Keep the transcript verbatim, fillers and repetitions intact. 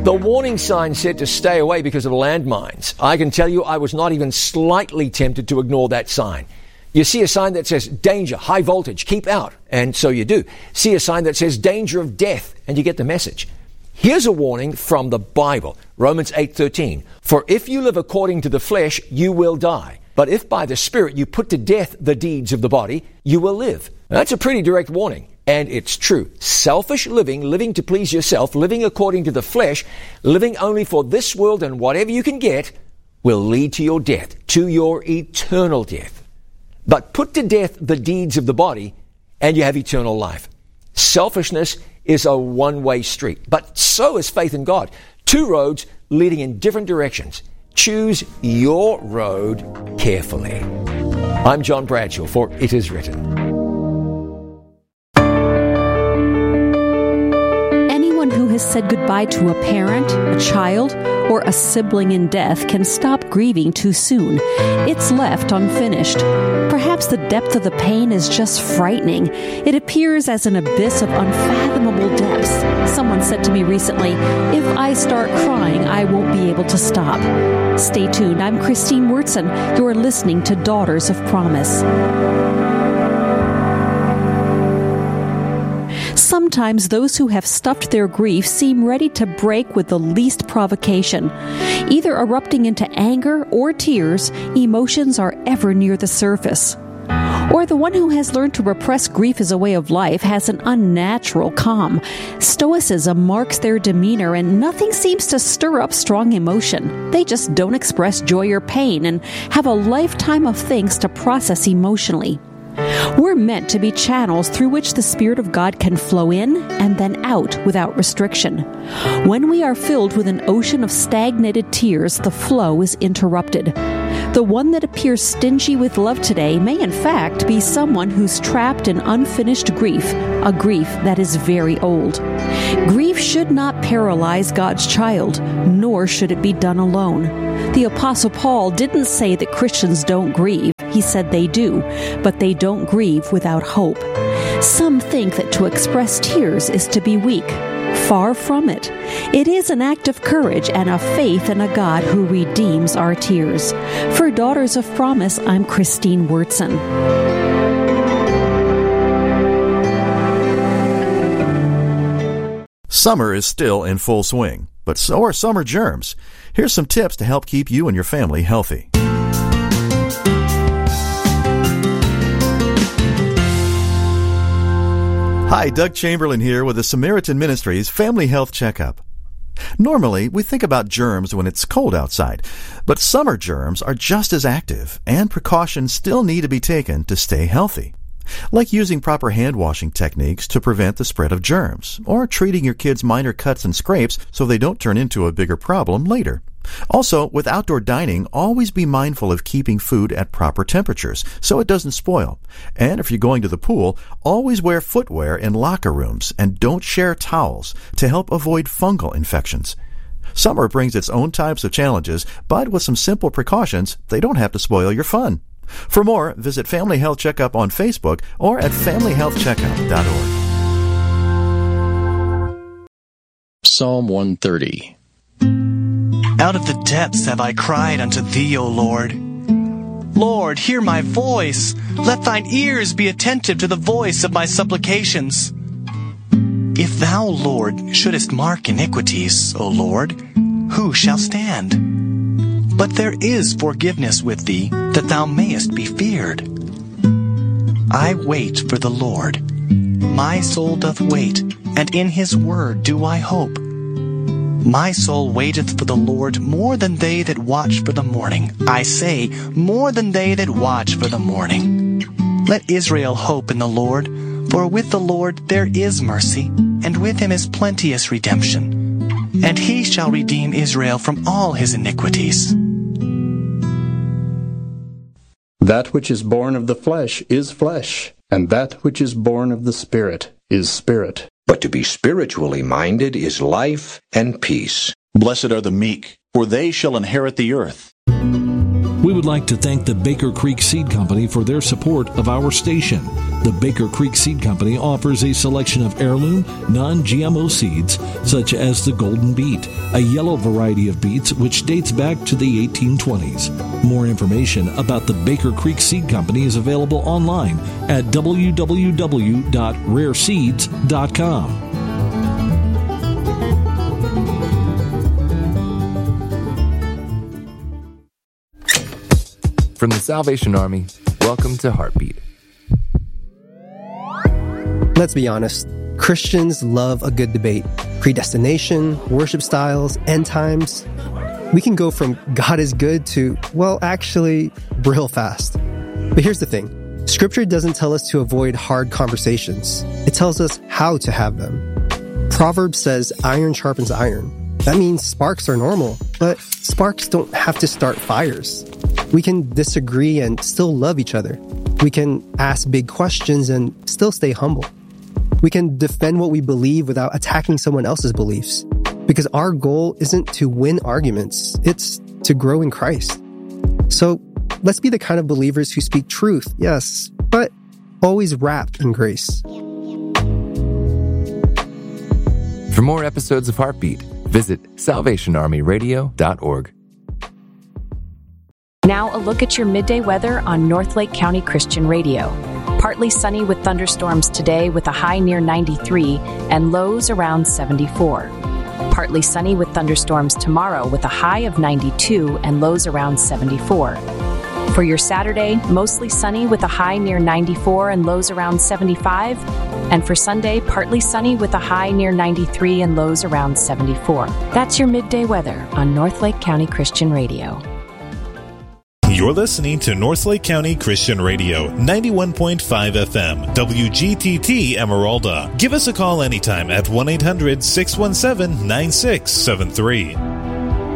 The warning sign said to stay away because of landmines. I can tell you I was not even slightly tempted to ignore that sign. You see a sign that says danger, high voltage, keep out, and so you do. See a sign that says danger of death, and you get the message. Here's a warning from the Bible, Romans eight thirteen. For if you live according to the flesh, you will die. But if by the Spirit you put to death the deeds of the body, you will live. Now, that's a pretty direct warning. And it's true. Selfish living, living to please yourself, living according to the flesh, living only for this world and whatever you can get, will lead to your death, to your eternal death. But put to death the deeds of the body, and you have eternal life. Selfishness is a one-way street, but so is faith in God. Two roads leading in different directions. Choose your road carefully. I'm John Bradshaw for It Is Written. Anyone who has said goodbye to a parent, a child, or a sibling in death can stop grieving too soon. It's left unfinished. Perhaps the depth of the pain is just frightening. It appears as an abyss of unfathomable depths. Someone said to me recently, if I start crying, I won't be able to stop. Stay tuned. I'm Christine Wurtson. You're listening to Daughters of Promise. Sometimes those who have stuffed their grief seem ready to break with the least provocation. Either erupting into anger or tears, emotions are ever near the surface. Or the one who has learned to repress grief as a way of life has an unnatural calm. Stoicism marks their demeanor, and nothing seems to stir up strong emotion. They just don't express joy or pain and have a lifetime of things to process emotionally. We're meant to be channels through which the Spirit of God can flow in and then out without restriction. When we are filled with an ocean of stagnated tears, the flow is interrupted. The one that appears stingy with love today may in fact be someone who's trapped in unfinished grief, a grief that is very old. Grief should not paralyze God's child, nor should it be done alone. The Apostle Paul didn't say that Christians don't grieve. He said they do, but they don't grieve without hope. Some think that to express tears is to be weak. Far from it. It is an act of courage and of faith in a God who redeems our tears. For Daughters of Promise, I'm Christine Wurtson. Summer is still in full swing, but so are summer germs. Here's some tips to help keep you and your family healthy. Hi, Doug Chamberlain here with the Samaritan Ministries Family Health Checkup. Normally, we think about germs when it's cold outside, but summer germs are just as active, and precautions still need to be taken to stay healthy. Like using proper hand washing techniques to prevent the spread of germs, or treating your kids' minor cuts and scrapes so they don't turn into a bigger problem later. Also, with outdoor dining, always be mindful of keeping food at proper temperatures so it doesn't spoil. And if you're going to the pool, always wear footwear in locker rooms and don't share towels to help avoid fungal infections. Summer brings its own types of challenges, but with some simple precautions, they don't have to spoil your fun. For more, visit Family Health Checkup on Facebook or at family health checkup dot org. Psalm one thirty. Out of the depths have I cried unto thee, O Lord. Lord, hear my voice. Let thine ears be attentive to the voice of my supplications. If thou, Lord, shouldest mark iniquities, O Lord, who shall stand? But there is forgiveness with thee, that thou mayest be feared. I wait for the Lord. My soul doth wait, and in his word do I hope. My soul waiteth for the Lord more than they that watch for the morning. I say, more than they that watch for the morning. Let Israel hope in the Lord, for with the Lord there is mercy, and with him is plenteous redemption. And he shall redeem Israel from all his iniquities. That which is born of the flesh is flesh, and that which is born of the Spirit is spirit. But to be spiritually minded is life and peace. Blessed are the meek, for they shall inherit the earth. We would like to thank the Baker Creek Seed Company for their support of our station. The Baker Creek Seed Company offers a selection of heirloom, non-G M O seeds, such as the Golden Beet, a yellow variety of beets which dates back to the eighteen twenties. More information about the Baker Creek Seed Company is available online at w w w dot rare seeds dot com. From the Salvation Army, welcome to Heartbeat. Let's be honest, Christians love a good debate. Predestination, worship styles, end times. We can go from God is good to, well, actually, real fast. But here's the thing. Scripture doesn't tell us to avoid hard conversations. It tells us how to have them. Proverbs says iron sharpens iron. That means sparks are normal, but sparks don't have to start fires. We can disagree and still love each other. We can ask big questions and still stay humble. We can defend what we believe without attacking someone else's beliefs. Because our goal isn't to win arguments, it's to grow in Christ. So let's be the kind of believers who speak truth, yes, but always wrapped in grace. For more episodes of Heartbeat, visit salvation army radio dot org. Now a look at your midday weather on Northlake County Christian Radio. Partly sunny with thunderstorms today with a high near ninety-three and lows around seventy-four. Partly sunny with thunderstorms tomorrow with a high of ninety-two and lows around seventy-four. For your Saturday, mostly sunny with a high near ninety-four and lows around seventy-five. And for Sunday, partly sunny with a high near ninety-three and lows around seventy-four. That's your midday weather on Northlake County Christian Radio. You're listening to Northlake County Christian Radio, ninety-one point five F M, W G T T Emeralda. Give us a call anytime at one eight hundred six one seven nine six seven three.